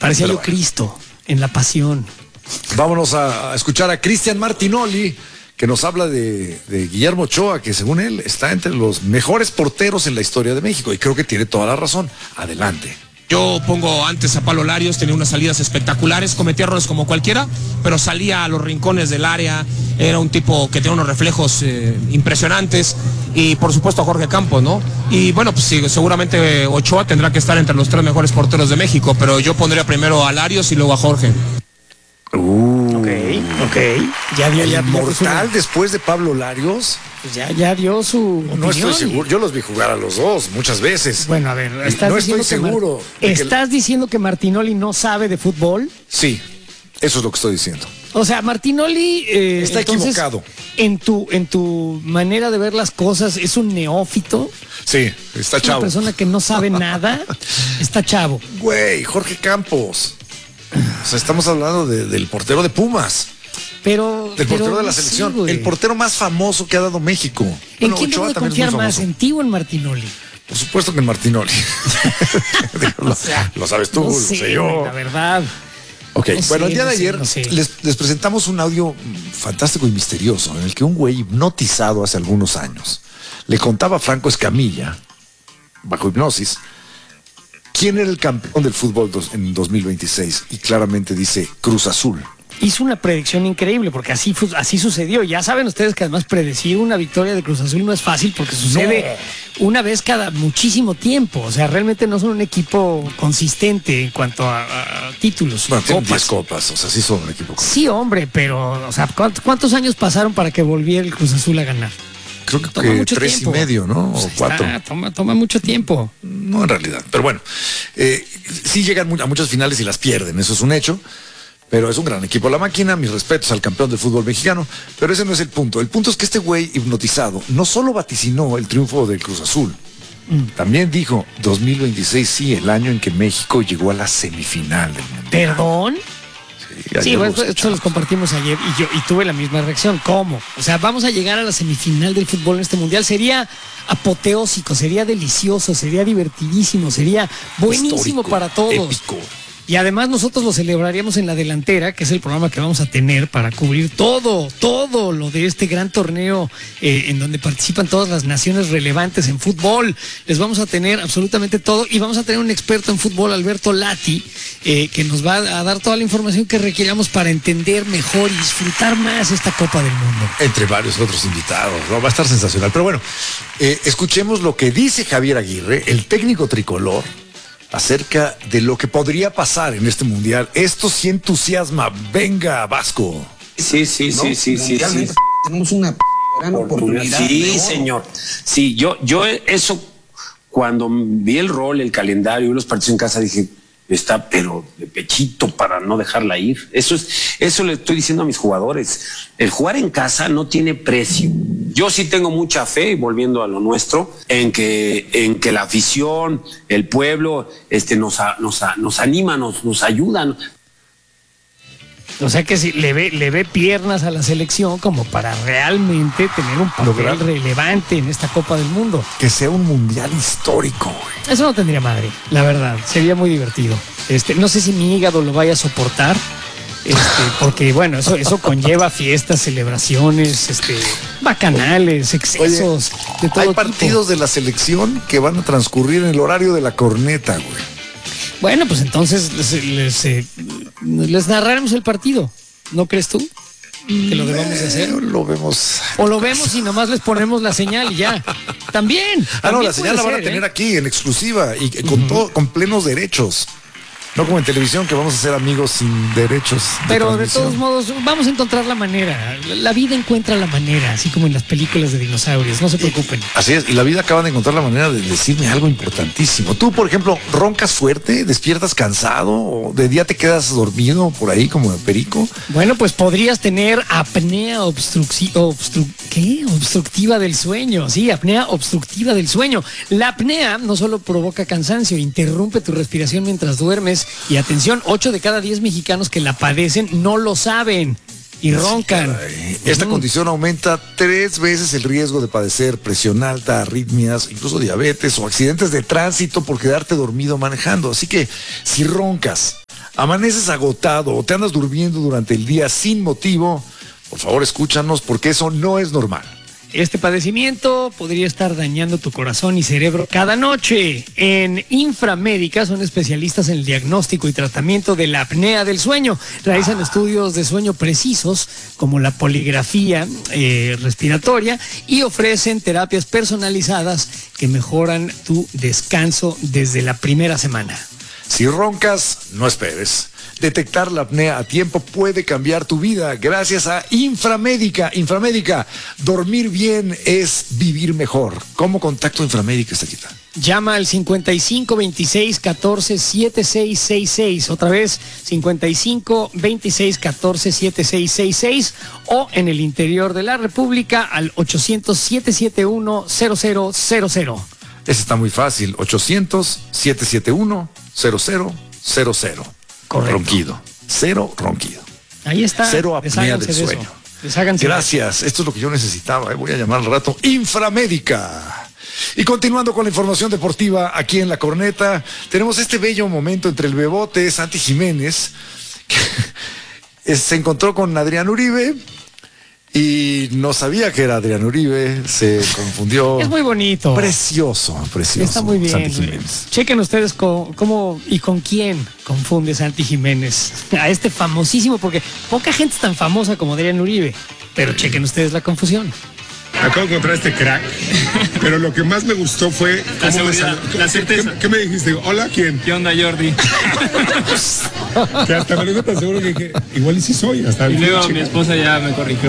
Parecía yo Cristo en la pasión. Vámonos a escuchar a Cristian Martinoli, que nos habla de Guillermo Ochoa, que según él está entre los mejores porteros en la historia de México, y creo que tiene toda la razón. Adelante. Yo pongo antes a Pablo Larios, tenía unas salidas espectaculares, cometía errores como cualquiera, pero salía a los rincones del área, era un tipo que tenía unos reflejos impresionantes, y por supuesto a Jorge Campos, ¿no? Y bueno, pues sí, seguramente Ochoa tendrá que estar entre los 3 mejores porteros de México, pero yo pondría primero a Larios y luego a Jorge. Ok. Ya dio Inmortal después de Pablo Larios. Ya dio su opinión. No estoy seguro, yo los vi jugar a los dos muchas veces. Bueno, a ver, no estoy seguro. ¿Estás diciendo que Martinoli no sabe de fútbol? Sí, eso es lo que estoy diciendo. O sea, Martinoli está entonces, equivocado. En tu manera de ver las cosas, ¿es un neófito? Sí, está chavo. Una persona que no sabe nada, está chavo. Güey, Jorge Campos. O sea, estamos hablando del portero de Pumas. Del portero de la selección. El portero más famoso que ha dado México. ¿En quién debo de confiar más? ¿En ti o en Martinoli? Por supuesto que en Martinoli. Lo sabes tú, no lo sé yo. La verdad. Ok, bueno, el día de ayer les presentamos un audio fantástico y misterioso en el que un güey hipnotizado hace algunos años le contaba a Franco Escamilla, bajo hipnosis, quién era el campeón del fútbol en 2026, y claramente dice Cruz Azul. Hizo una predicción increíble porque así sucedió. Ya saben ustedes que además predecir una victoria de Cruz Azul no es fácil porque sucede una vez cada muchísimo tiempo. O sea, realmente no son un equipo consistente en cuanto a títulos. Bueno, tienen 10 copas, o sea, sí son un equipo consistente. Sí, hombre, pero, o sea, ¿cuántos años pasaron para que volviera el Cruz Azul a ganar? Creo que 3.5, ¿no? O 4. Toma mucho tiempo. No, en realidad. Pero bueno, sí llegan a muchas finales y las pierden, eso es un hecho. Pero es un gran equipo la máquina, mis respetos al campeón del fútbol mexicano, pero ese no es el punto. El punto es que este güey hipnotizado no solo vaticinó el triunfo del Cruz Azul, también dijo 2026 sí, el año en que México llegó a la semifinal del Mundial. ¿Perdón? Sí, bueno, esto los compartimos ayer y tuve la misma reacción. ¿Cómo? O sea, vamos a llegar a la semifinal del fútbol en este mundial. Sería apoteósico, sería delicioso, sería divertidísimo, sería buenísimo histórico, para todos. Épico. Y además nosotros lo celebraríamos en La Delantera, que es el programa que vamos a tener para cubrir todo lo de este gran torneo en donde participan todas las naciones relevantes en fútbol. Les vamos a tener absolutamente todo y vamos a tener un experto en fútbol, Alberto Lati, que nos va a dar toda la información que requiramos para entender mejor y disfrutar más esta Copa del Mundo. Entre varios otros invitados, ¿no? Va a estar sensacional. Pero bueno, escuchemos lo que dice Javier Aguirre, el técnico tricolor, acerca de lo que podría pasar en este mundial. Esto sí entusiasma. Venga, Vasco. Sí. Tenemos una gran oportunidad. Sí, señor. Sí, yo eso, cuando vi el rol, el calendario y los partidos en casa, dije, está pero de pechito para no dejarla ir. Eso le estoy diciendo a mis jugadores. El jugar en casa no tiene precio. Yo sí tengo mucha fe, y volviendo a lo nuestro, en que la afición, el pueblo, nos anima, nos ayudan. O sea que si le ve piernas a la selección como para realmente tener un papel relevante en esta Copa del Mundo. Que sea un mundial histórico, güey. Eso no tendría madre, la verdad. Sería muy divertido. No sé si mi hígado lo vaya a soportar. Porque bueno, eso conlleva fiestas, celebraciones, bacanales, excesos. Oye, de todo hay tipo. partidos de la selección que van a transcurrir en el horario de la corneta, güey. Bueno, pues entonces les narraremos el partido, ¿no crees tú? Que lo debamos de hacer. Lo vemos. O lo vemos y nomás les ponemos la señal y ya. También. No, la señal la van a tener aquí en exclusiva y con plenos derechos. No como en televisión, que vamos a ser amigos sin derechos. Pero de todos modos, vamos a encontrar la manera. La vida encuentra la manera, así como en las películas de dinosaurios. No se preocupen. Así es, y la vida acaba de encontrar la manera de decirme algo importantísimo. Tú, por ejemplo, roncas fuerte, despiertas cansado, o de día te quedas dormido por ahí como de perico. Bueno, pues podrías tener apnea obstructiva del sueño. Sí, apnea obstructiva del sueño. La apnea no solo provoca cansancio, interrumpe tu respiración mientras duermes. Y atención, 8 de cada 10 mexicanos que la padecen no lo saben y roncan. Esta condición aumenta 3 veces el riesgo de padecer presión alta, arritmias, incluso diabetes o accidentes de tránsito por quedarte dormido manejando. Así que si roncas, amaneces agotado o te andas durmiendo durante el día sin motivo, por favor escúchanos porque eso no es normal. Este padecimiento podría estar dañando tu corazón y cerebro cada noche. En Inframédica son especialistas en el diagnóstico y tratamiento de la apnea del sueño. Realizan estudios de sueño precisos como la poligrafía respiratoria y ofrecen terapias personalizadas que mejoran tu descanso desde la primera semana. Si roncas, no esperes. Detectar la apnea a tiempo puede cambiar tu vida gracias a Inframédica. Inframédica, dormir bien es vivir mejor. ¿Cómo contacto Inframédica, Estaquita? Llama al 55 26 14 7666. Otra vez, 55 26 14 7666. O en el interior de la República al 800 771 0000. Ese está muy fácil. 800-771-0000. Correcto. Ronquido. Cero ronquido. Ahí está. Cero apnea Desháganse del de eso. sueño. Desháganse. Gracias. Esto es lo que yo necesitaba. Voy a llamar al rato Inframédica. Y continuando con la información deportiva aquí en La Corneta, tenemos este bello momento entre el Bebote, Santi Jiménez, que se encontró con Adrián Uribe y no sabía que era Adrián Uribe, se confundió. Es muy bonito. Precioso, precioso. Está muy bien. Santi Jiménez. Chequen ustedes cómo y con quién confunde Santi Jiménez a este famosísimo, porque poca gente es tan famosa como Adrián Uribe, pero chequen ustedes la confusión. Acabo de encontrar este crack, pero lo que más me gustó fue la seguridad, la certeza. ¿Qué me dijiste? Hola, ¿quién? ¿Qué onda, Jordi? Que hasta me lo digo tan seguro que dije, igual y sí soy. Hasta Y luego mi esposa ya me corrigió.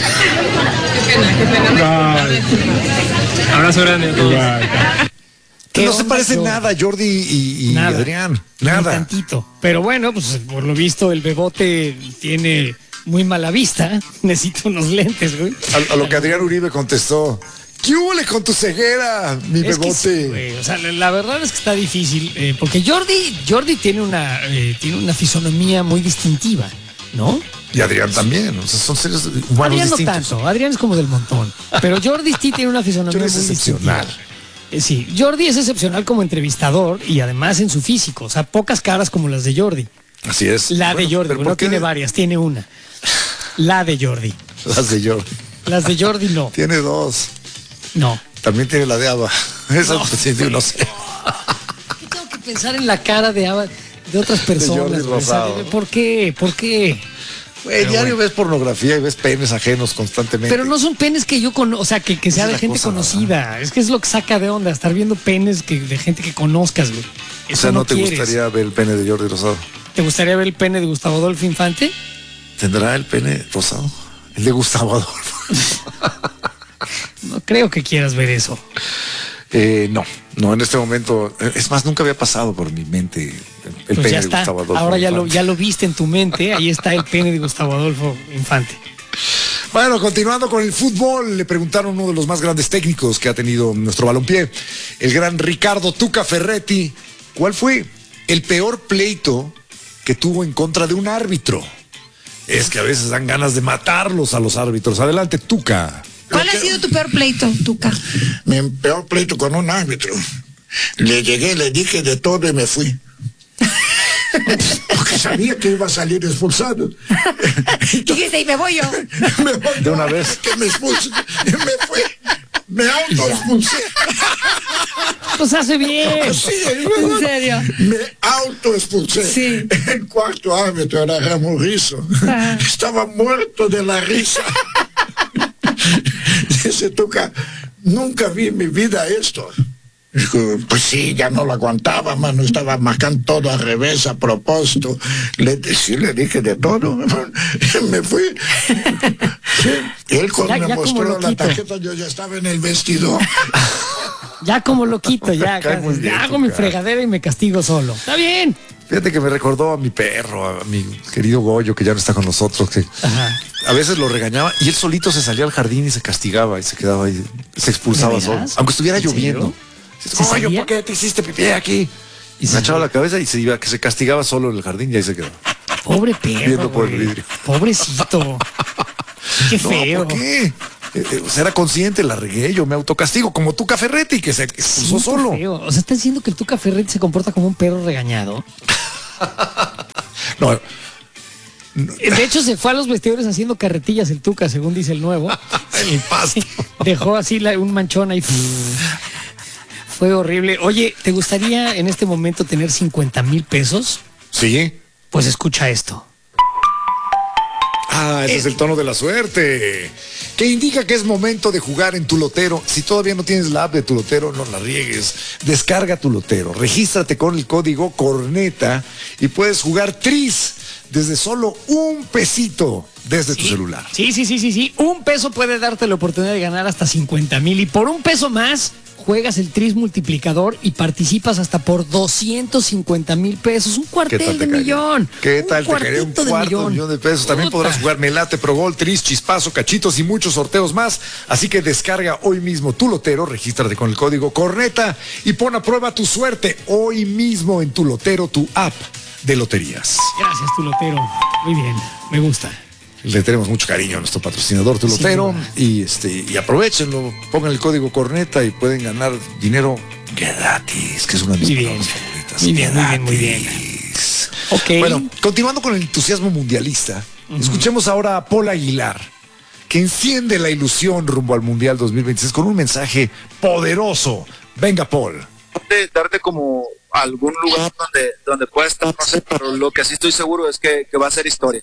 Qué pena. Abrazo grande a todos. Que no ¿Qué se onda, parecen Jordi? nada Jordi y Adrián. Nada. Ni tantito. Pero bueno, pues por lo visto el Bebote tiene muy mala vista. Necesito unos lentes, güey. A lo que Adrián Uribe contestó, ¿qué hubo con tu ceguera, mi Es que Bebote? sí, güey, o sea, la verdad es que está difícil, porque Jordi tiene una fisonomía muy distintiva, ¿no? Y Adrián también, o sea, son seres humanos Adrián no distintos. tanto, Adrián es como del montón, pero Jordi sí tiene una fisonomía Jordi muy es excepcional. distintiva. Sí, Jordi es excepcional como entrevistador y además en su físico, o sea, pocas caras como las de Jordi. Así es. La Bueno, de Jordi, pero no ¿por qué tiene varias, tiene una. La de Jordi. Las de Jordi. Las de Jordi no. Tiene dos. No. También tiene la de Ava. Esa No, pues, sí, no sé. Yo tengo que pensar en la cara de otras personas. Jordi güey, o sea, Rosado. ¿por qué? ¿Por qué? Güey, diario ves pornografía y ves penes ajenos constantemente. Pero no son penes que yo conozco, o sea, que sea es de la gente cosa, conocida. Es que es lo que saca de onda, estar viendo penes de gente que conozcas, güey. O Eso sea, ¿no te quieres. gustaría ver el pene de Jordi Rosado? ¿Te gustaría ver el pene de Gustavo Adolfo Infante? ¿Tendrá el pene rosado? El de Gustavo Adolfo. No creo que quieras ver eso. No, en este momento. Es más, nunca había pasado por mi mente el Pues pene ya de está. Gustavo Adolfo. Ahora Infante. ya lo viste en tu mente. Ahí está el pene de Gustavo Adolfo Infante. Bueno, continuando con el fútbol, le preguntaron a uno de los más grandes técnicos que ha tenido nuestro balompié, el gran Ricardo Tuca Ferretti, ¿cuál fue el peor pleito que tuvo en contra de un árbitro? Es que a veces dan ganas de matarlos a los árbitros. Adelante, Tuca. ¿Cuál ha sido tu peor pleito, Tuca? Mi peor pleito con un árbitro. Le llegué, le dije de todo y me fui. Porque sabía que iba a salir expulsado. Dijiste, y me voy yo. Me voy De una vez. Que me expulse. Me fui. Me autoexpulsé. Pues hace bien. Sí, ¿En serio? Me autoexpulsé. Sí. El cuarto árbitro era Ramón Rizzo. Ajá. Estaba muerto de la risa. Dice Tuca, nunca vi en mi vida esto. Dijo, pues sí, ya no lo aguantaba, mano, estaba marcando todo al revés, a propósito. Sí, le dije de todo, me fui. Sí. Y él cuando Ya me como mostró la loquito. tarjeta, yo ya estaba en el vestidor. Ya como loquito, ya. Cae muy bien, Ya hago mi Tuca. fregadera y me castigo solo. Está bien. Fíjate que me recordó a mi perro, a mi querido Goyo, que ya no está con nosotros, que Ajá. a veces lo regañaba y él solito se salía al jardín y se castigaba y se quedaba ahí, se expulsaba ¿De solo, veras? aunque estuviera ¿En serio? lloviendo. ¿Se Goyo, salía? ¿por qué te hiciste pipí aquí? Y se echaba la cabeza y se iba, que se castigaba solo en el jardín y ahí se quedó. Pobre perro. Viendo por el güey. vidrio. Pobrecito. Qué No, feo. ¿por qué? O sea, era consciente, la regué, yo me autocastigo, como Tuca Ferretti, que se expulsó Sí, solo. qué feo. O sea, está diciendo que el Tuca Ferretti se comporta como un perro regañado. No, De hecho, se fue a los vestidores haciendo carretillas el Tuca, según dice el nuevo. el pasto. Dejó así un manchón ahí. Fue horrible. Oye, ¿te gustaría en este momento tener 50,000 pesos? Sí. Pues escucha esto. Ah, ese es el tono de la suerte, que indica que es momento de jugar en tu lotero. Si todavía no tienes la app de tu lotero, no la riegues. Descarga tu lotero, regístrate con el código Corneta y puedes jugar tris desde solo $1 desde tu celular. Sí. 1 peso puede darte la oportunidad de ganar hasta 50,000 y por 1 peso más juegas el tris multiplicador y participas hasta por 250,000 pesos. Un cuartel de millón. ¿Qué tal? Te quería un cuarto de millón de pesos. También podrás jugar Melate, Pro Gol, Tris, Chispazo, Cachitos y muchos sorteos más. Así que descarga hoy mismo tu lotero, regístrate con el código Corneta y pon a prueba tu suerte hoy mismo en tu lotero, tu app de loterías. Gracias, tu lotero. Muy bien, me gusta. Le tenemos mucho cariño a nuestro patrocinador, tu lotero, y aprovechenlo, pongan el código Corneta y pueden ganar dinero gratis, que es una de mis palabras favoritas. Muy bien. Ok. Bueno, continuando con el entusiasmo mundialista, escuchemos ahora a Paul Aguilar, que enciende la ilusión rumbo al Mundial 2026 con un mensaje poderoso. Venga, Paul. Darte como algún lugar donde pueda estar, no sé, pero lo que sí estoy seguro es que va a ser historia.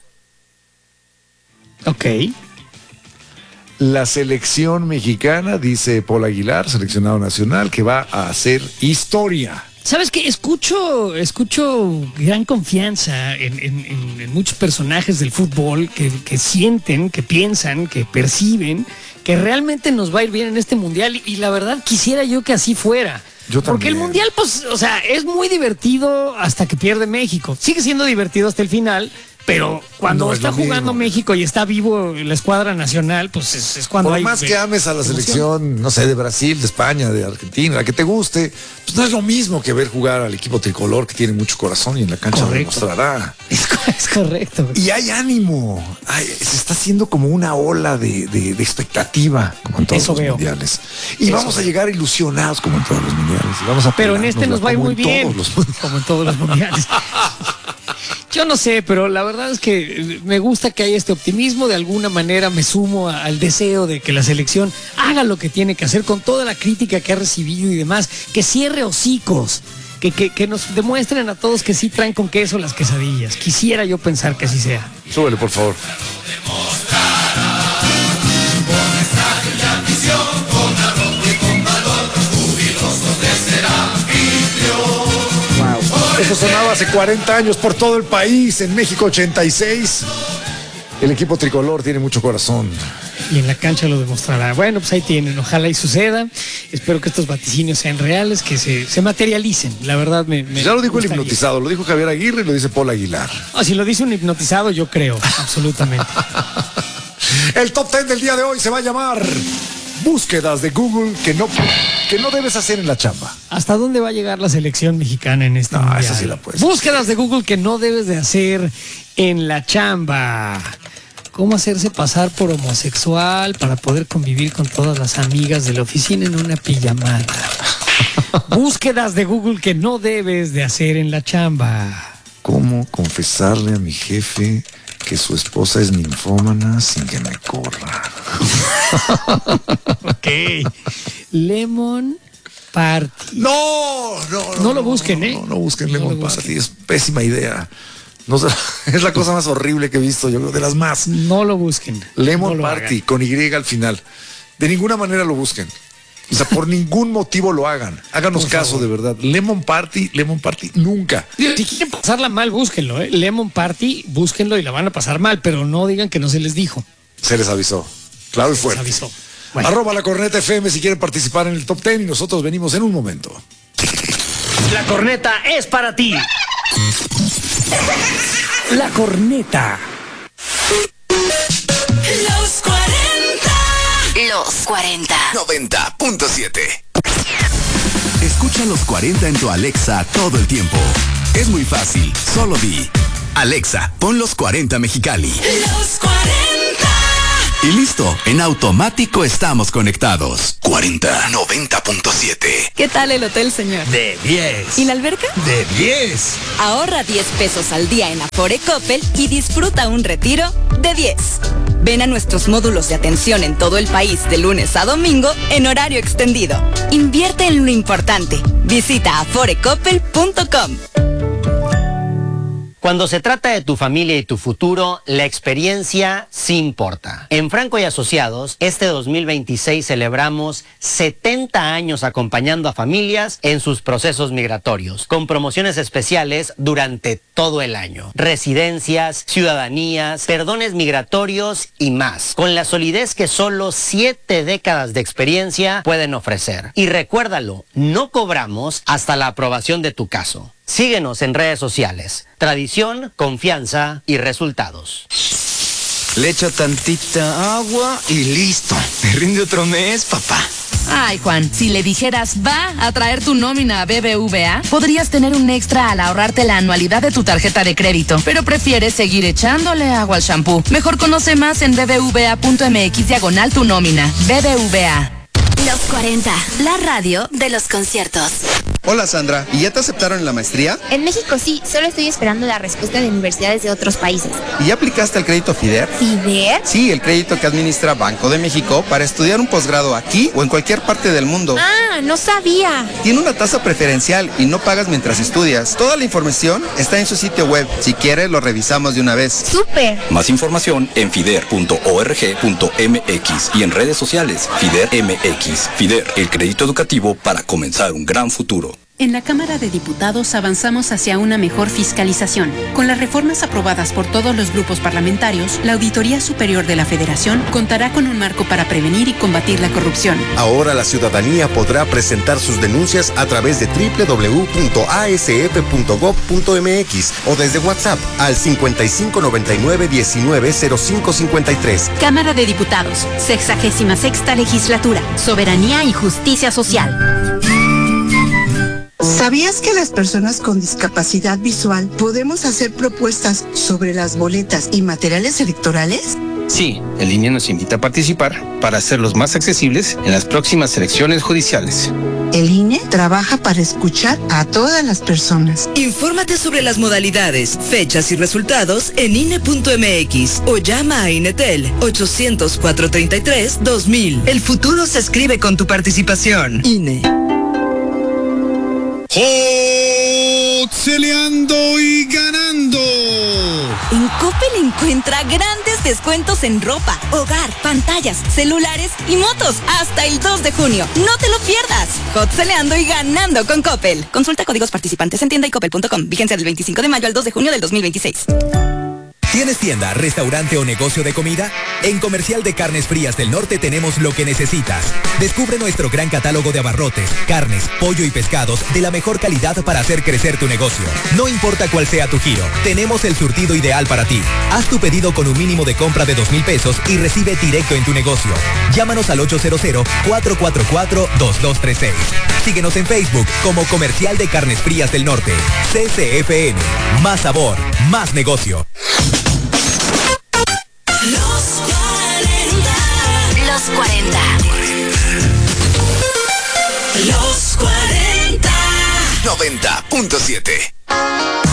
Ok. La selección mexicana, dice Paul Aguilar, seleccionado nacional, que va a hacer historia. ¿Sabes qué? Escucho gran confianza en muchos personajes del fútbol que sienten, que piensan, que perciben que realmente nos va a ir bien en este mundial y la verdad quisiera yo que así fuera. Yo también. Porque el mundial, pues, o sea, es muy divertido hasta que pierde México. Sigue siendo divertido hasta el final. Pero cuando no está jugando México y está vivo la escuadra nacional, pues es cuando por hay... más que ames a la selección, no sé, de Brasil, de España, de Argentina, la que te guste, pues no es lo mismo que ver jugar al equipo tricolor que tiene mucho corazón y en la cancha lo demostrará. Es correcto. Y hay ánimo. Se está haciendo como una ola de expectativa, como en todos los mundiales. Y vamos a llegar ilusionados como en todos los mundiales. Y vamos a pero en este nos va a ir muy bien, como en todos los mundiales. Yo no sé, pero la verdad es que me gusta que haya este optimismo. De alguna manera me sumo al deseo de que la selección haga lo que tiene que hacer con toda la crítica que ha recibido y demás. Que cierre hocicos, que nos demuestren a todos que sí traen con queso las quesadillas. Quisiera yo pensar que así sea. Súbele, por favor. Eso sonaba hace 40 años por todo el país, en México 86. El equipo tricolor tiene mucho corazón. Y en la cancha lo demostrará. Bueno, pues ahí tienen, ojalá y suceda. Espero que estos vaticinios sean reales, que se materialicen. La verdad ya lo dijo el hipnotizado, lo dijo Javier Aguirre y lo dice Paul Aguilar. Si lo dice un hipnotizado, yo creo, absolutamente. El top 10 del día de hoy se va a llamar búsquedas de Google que no debes hacer en la chamba. ¿Hasta dónde va a llegar la selección mexicana en este mundial? Esa sí la puedes. Búsquedas de Google que no debes de hacer en la chamba. ¿Cómo hacerse pasar por homosexual para poder convivir con todas las amigas de la oficina en una pijamada? Búsquedas de Google que no debes de hacer en la chamba. ¿Cómo confesarle a mi jefe que su esposa es ninfómana sin que me corra? Ok. Lemon Party. No lo busquen, ¿eh? No busquen Lemon Party, es pésima idea. No, es la cosa más horrible que he visto, yo creo, de las más. No lo busquen. Lemon Party, con Y al final. De ninguna manera lo busquen. O sea, por ningún motivo lo hagan. Háganos caso, de verdad. Lemon Party, nunca. Si quieren pasarla mal, búsquenlo, ¿eh? Lemon Party, búsquenlo y la van a pasar mal, pero no digan que no se les dijo. Se les avisó. Claro y fuerte. Se les avisó. Bueno. @ La Corneta FM si quieren participar en el top 10 y nosotros venimos en un momento. La corneta es para ti. La corneta. Los 40. Los 40. 90.7. Escucha los 40 en tu Alexa todo el tiempo. Es muy fácil, solo di: Alexa, pon los 40 Mexicali. Los 40. Y listo, en automático estamos conectados. 4090.7. ¿Qué tal el hotel, señor? De 10. ¿Y la alberca? De 10. Ahorra 10 pesos al día en Afore Coppel y disfruta un retiro de 10. Ven a nuestros módulos de atención en todo el país de lunes a domingo en horario extendido. Invierte en lo importante. Visita aforecoppel.com. Cuando se trata de tu familia y tu futuro, la experiencia sí importa. En Franco y Asociados, este 2026 celebramos 70 años acompañando a familias en sus procesos migratorios, con promociones especiales durante todo el año. Residencias, ciudadanías, perdones migratorios y más, con la solidez que solo 7 décadas de experiencia pueden ofrecer. Y recuérdalo, no cobramos hasta la aprobación de tu caso. Síguenos en redes sociales. Tradición, confianza y resultados. Le echo tantita agua y listo. Me rinde otro mes, papá. Ay, Juan, si le dijeras va a traer tu nómina a BBVA, podrías tener un extra al ahorrarte la anualidad de tu tarjeta de crédito, pero prefieres seguir echándole agua al shampoo. Mejor conoce más en bbva.mx/tu nómina. BBVA. Los 40, la radio de los conciertos. Hola Sandra, ¿y ya te aceptaron en la maestría? En México sí, solo estoy esperando la respuesta de universidades de otros países. ¿Y ya aplicaste el crédito FIDER? ¿FIDER? Sí, el crédito que administra Banco de México para estudiar un posgrado aquí o en cualquier parte del mundo. Ah, no sabía. Tiene una tasa preferencial y no pagas mientras estudias. Toda la información está en su sitio web. Si quieres, lo revisamos de una vez. ¡Súper! Más información en fider.org.mx y en redes sociales FIDER MX. FIDER, el crédito educativo para comenzar un gran futuro. En la Cámara de Diputados avanzamos hacia una mejor fiscalización. Con las reformas aprobadas por todos los grupos parlamentarios, la Auditoría Superior de la Federación contará con un marco para prevenir y combatir la corrupción. Ahora la ciudadanía podrá presentar sus denuncias a través de www.asf.gov.mx o desde WhatsApp al 5599-190553. Cámara de Diputados, 66ª Legislatura, Soberanía y Justicia Social. ¿Sabías que las personas con discapacidad visual podemos hacer propuestas sobre las boletas y materiales electorales? Sí, el INE nos invita a participar para hacerlos más accesibles en las próximas elecciones judiciales. El INE trabaja para escuchar a todas las personas. Infórmate sobre las modalidades, fechas y resultados en INE.mx o llama a INETEL 800-433-2000. El futuro se escribe con tu participación. INE. Celeando y ganando. En Coppel encuentra grandes descuentos en ropa, hogar, pantallas, celulares y motos hasta el 2 de junio. No te lo pierdas. Celeando y ganando con Coppel. Consulta códigos participantes en tienda y coppel.com. Vigencia del 25 de mayo al 2 de junio del 2026. ¿Tienes tienda, restaurante o negocio de comida? En Comercial de Carnes Frías del Norte tenemos lo que necesitas. Descubre nuestro gran catálogo de abarrotes, carnes, pollo y pescados de la mejor calidad para hacer crecer tu negocio. No importa cuál sea tu giro, tenemos el surtido ideal para ti. Haz tu pedido con un mínimo de compra de 2,000 pesos y recibe directo en tu negocio. Llámanos al 800-444-2236. Síguenos en Facebook como Comercial de Carnes Frías del Norte. CCFN. Más sabor, más negocio. Los 40. Los 40. 90.7.